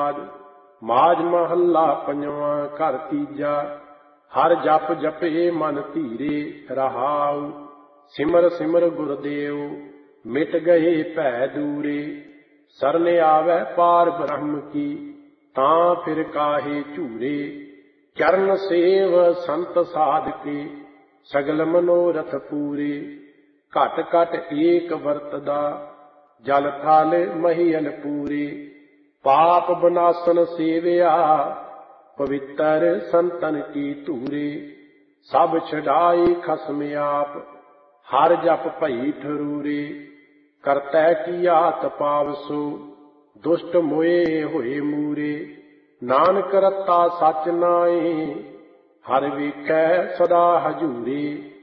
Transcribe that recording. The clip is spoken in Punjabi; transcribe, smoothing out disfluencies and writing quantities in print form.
ਆਬਾਦ। ਮਾਝ ਮਹੱਲਾ ਪੰਜਵਾਂ ਘਰ ਤੀਜਾ। ਹਰ ਜਪ ਜਪੇ ਮਨ ਧੀਰੇ ਰਹਾਉ। ਸਿਮਰ ਸਿਮਰ ਗੁਰਦੇਵ ਮਿਟ ਗਏ ਭੈ ਦੂਰੇ। ਸਰਨ ਆਵੈ ਪਾਰ ਬ੍ਰਹਮ ਕੀ ਤਾਂ ਫਿਰ ਕਾਹੇ ਝੂਰੇ। ਚਰਨ ਸੇਵ ਸੰਤ ਸਾਧਕੇ ਸਗਲ ਮਨੋਰਥ ਪੂਰੇ। ਘਟ ਘਟ ਏਕ ਵਰਤਦਾ ਜਲ ਥਲ ਮਹੀਲ ਪੂਰੇ। ਪਾਪ ਬਨਾਸਨ ਸੇਵਿਆ ਪਵਿੱਤਰ ਸੰਤਨ ਕੀ ਧੂਰੇ। ਸਭ ਛਡਾਏ ਖਸਮ ਆਪ ਹਰ ਜਪ ਭਈ ਠਰੂਰੇ। ਕਰਤੈ ਕੀਆ ਤਪਾਵਸੋ ਦੁਸ਼ਟ ਮੋਏ ਹੋਏ ਮੂਰੇ। ਨਾਨਕ ਰਤਾ ਸਚ ਨਾਏ ਹਰ ਵੇਖੈ ਸਦਾ ਹਜੂਰੇ।